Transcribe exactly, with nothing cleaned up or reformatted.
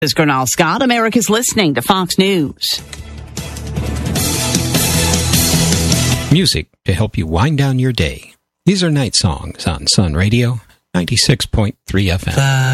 This is Gernal Scott. America's listening to Fox News. Music to help you wind down your day. These are Night Songs on Sun Radio, ninety-six point three F M.